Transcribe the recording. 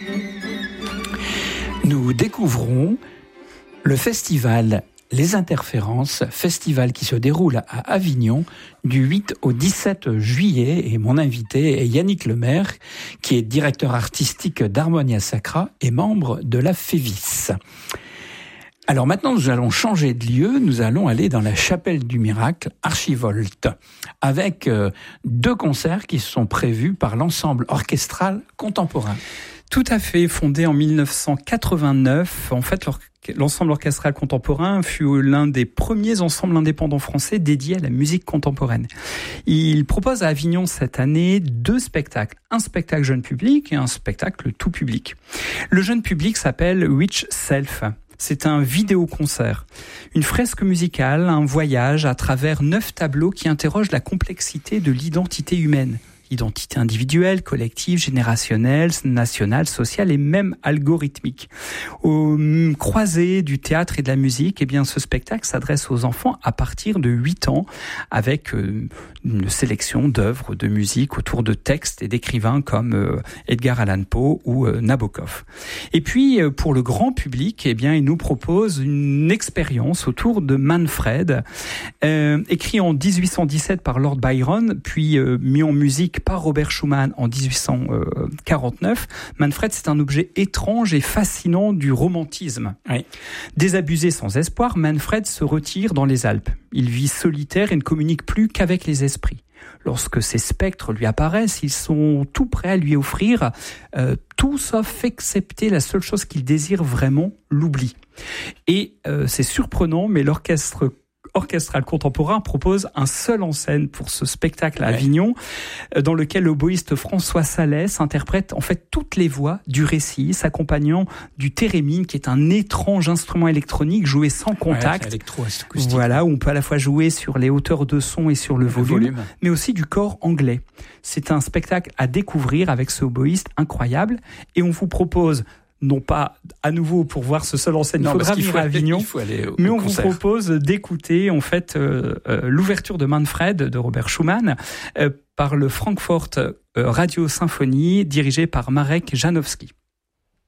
Nous découvrons le festival Les Interférences, festival qui se déroule à Avignon du 8 au 17 juillet. Et mon invité est Yannick Lemaire, qui est directeur artistique d'Harmonia Sacra et membre de la FEVIS. Alors maintenant, nous allons changer de lieu. Nous allons aller dans la chapelle du miracle, Archivolte, avec 2 concerts qui sont prévus par l'ensemble orchestral contemporain. Tout à fait, fondé en 1989. En fait, l'ensemble orchestral contemporain fut l'un des premiers ensembles indépendants français dédiés à la musique contemporaine. Il propose à Avignon cette année 2 spectacles. Un spectacle jeune public et un spectacle tout public. Le jeune public s'appelle Which Self. C'est un vidéo-concert, une fresque musicale, un voyage à travers 9 tableaux qui interrogent la complexité de l'identité humaine. Identité individuelle, collective, générationnelle, nationale, sociale et même algorithmique. Au croisé du théâtre et de la musique, eh bien, ce spectacle s'adresse aux enfants à partir de 8 ans avec une sélection d'œuvres de musique autour de textes et d'écrivains comme Edgar Allan Poe ou Nabokov. Et puis, pour le grand public, eh bien, il nous propose une expérience autour de Manfred, écrit en 1817 par Lord Byron, puis mis en musique par Robert Schumann en 1849. Manfred, c'est un objet étrange et fascinant du romantisme. Oui. Désabusé sans espoir, Manfred se retire dans les Alpes. Il vit solitaire et ne communique plus qu'avec les esprits. Lorsque ces spectres lui apparaissent, ils sont tout prêts à lui offrir tout sauf excepté la seule chose qu'il désire vraiment, l'oubli. Et c'est surprenant, mais l'orchestre orchestral contemporain propose un seul en scène pour ce spectacle à Avignon, dans lequel l'oboïste François Salès interprète en fait toutes les voix du récit, s'accompagnant du thérémine, qui est un étrange instrument électronique joué sans contact. Voilà, où on peut à la fois jouer sur les hauteurs de son et sur le volume, mais aussi du corps anglais. C'est un spectacle à découvrir avec ce oboïste incroyable, et on vous propose non pas à nouveau pour voir ce seul en scène, il faudra venir à Avignon, mais on vous propose d'écouter en fait l'ouverture de Manfred de Robert Schumann par le Frankfurt Radio Symphonie dirigé par Marek Janowski.